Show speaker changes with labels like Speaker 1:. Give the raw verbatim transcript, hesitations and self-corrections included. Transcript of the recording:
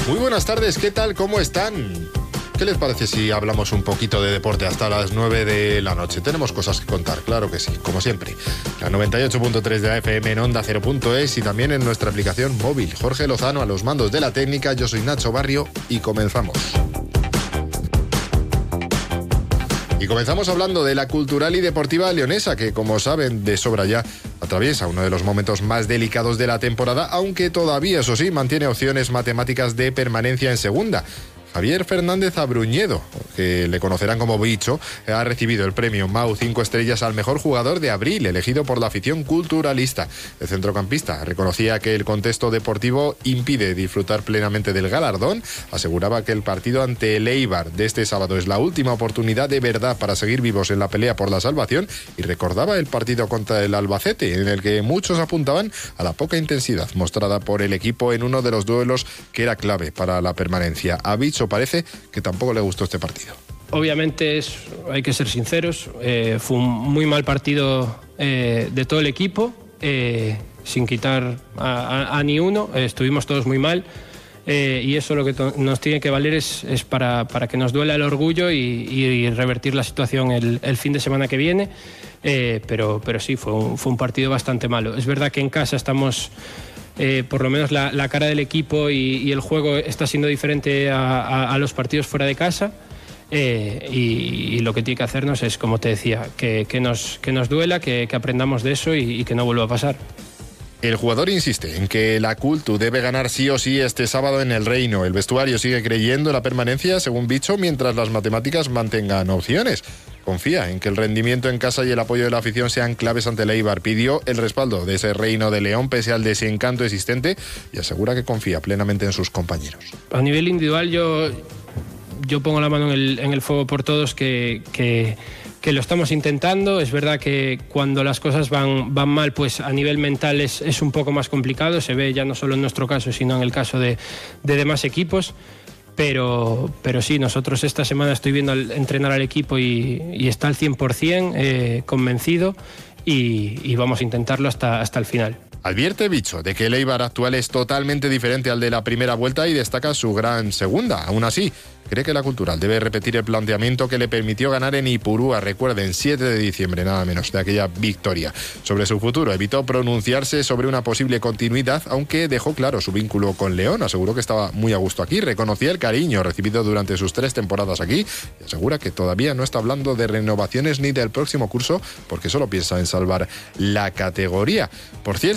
Speaker 1: Muy buenas tardes, ¿qué tal? ¿Cómo están? ¿Qué les parece si hablamos un poquito de deporte hasta las nueve de la noche? Tenemos cosas que contar, claro que sí, como siempre. La noventa y ocho punto tres de la F M en Onda Cero punto es y también en nuestra aplicación móvil. Jorge Lozano a los mandos de la técnica, yo soy Nacho Barrio y comenzamos. Y comenzamos hablando de la cultural y deportiva leonesa, que como saben de sobra ya atraviesa uno de los momentos más delicados de la temporada, aunque todavía, eso sí, mantiene opciones matemáticas de permanencia en segunda. Javier Fernández Abruñedo, que le conocerán como Bicho, ha recibido el premio Mau cinco estrellas al mejor jugador de abril, elegido por la afición culturalista. El centrocampista reconocía que el contexto deportivo impide disfrutar plenamente del galardón, aseguraba que el partido ante el Eibar de este sábado es la última oportunidad de verdad para seguir vivos en la pelea por la salvación y recordaba el partido contra el Albacete, en el que muchos apuntaban a la poca intensidad mostrada por el equipo en uno de los duelos que era clave para la permanencia. A Bicho parece que tampoco le gustó este partido.
Speaker 2: Obviamente es, hay que ser sinceros, eh, fue un muy mal partido eh, de todo el equipo, eh, sin quitar a, a, a ni uno, eh, estuvimos todos muy mal eh, y eso lo que to- nos tiene que valer es, es para, para que nos duela el orgullo y, y, y revertir la situación el, el fin de semana que viene, eh, pero, pero sí, fue un, fue un partido bastante malo. Es verdad que en casa estamos... Eh, por lo menos la, la cara del equipo y, y el juego está siendo diferente a, a, a los partidos fuera de casa eh, y, y lo que tiene que hacernos es, como te decía, que, que, nos, que nos duela, que, que aprendamos de eso y, y que no vuelva a pasar.
Speaker 1: El jugador insiste en que la Cultu debe ganar sí o sí este sábado en el Reino. El vestuario sigue creyendo en la permanencia, según Bicho, mientras las matemáticas mantengan opciones. Confía en que el rendimiento en casa y el apoyo de la afición sean claves ante el Eibar. Pidió el respaldo de ese Reino de León pese al desencanto existente y asegura que confía plenamente en sus compañeros.
Speaker 2: A nivel individual yo, yo pongo la mano en el, en el fuego por todos que... que que lo estamos intentando. Es verdad que cuando las cosas van, van mal, pues a nivel mental es, es un poco más complicado, se ve ya no solo en nuestro caso, sino en el caso de, de demás equipos, pero, pero sí, nosotros esta semana estoy viendo al, entrenar al equipo y, y está al cien por ciento eh, convencido y, y vamos a intentarlo hasta, hasta el final.
Speaker 1: Advierte Bicho de que el Eibar actual es totalmente diferente al de la primera vuelta y destaca su gran segunda. Aún así, cree que la Cultural debe repetir el planteamiento que le permitió ganar en Ipurúa, recuerden, siete de diciembre, nada menos, de aquella victoria. Sobre su futuro, evitó pronunciarse sobre una posible continuidad, aunque dejó claro su vínculo con León. Aseguró que estaba muy a gusto aquí, reconocía el cariño recibido durante sus tres temporadas aquí y asegura que todavía no está hablando de renovaciones ni del próximo curso porque solo piensa en salvar la categoría. Por cierto,